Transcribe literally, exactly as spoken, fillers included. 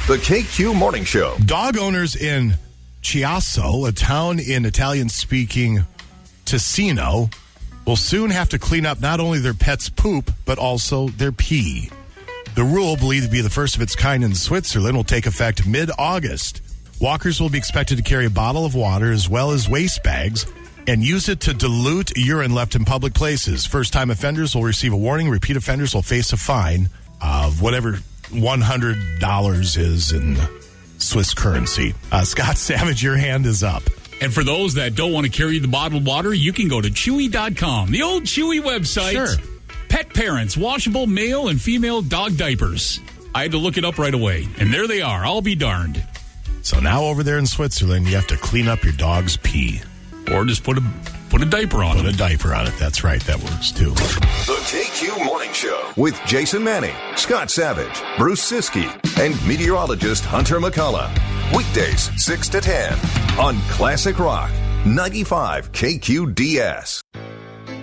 The K Q Morning Show. Dog owners in Chiasso, a town in Italian-speaking Ticino, will soon have to clean up not only their pet's poop, but also their pee. The rule, believed to be the first of its kind in Switzerland, will take effect mid-August. Walkers will be expected to carry a bottle of water as well as waste bags and use it to dilute urine left in public places. First-time offenders will receive a warning. Repeat offenders will face a fine of whatever one hundred dollars is in Swiss currency. Uh, Scott Savage, your hand is up. And for those that don't want to carry the bottled water, you can go to Chewy dot com, the old Chewy website. Sure. Pet parents, washable male and female dog diapers. I had to look it up right away, and there they are. I'll be darned. So now over there in Switzerland, you have to clean up your dog's pee. Or just put a put a diaper on Put it. a diaper on it. That's right. That works, too. The K Q Morning Show with Jason Manning, Scott Savage, Bruce Siskey, and meteorologist Hunter McCullough. Weekdays, six to ten on Classic Rock, ninety-five K Q D S.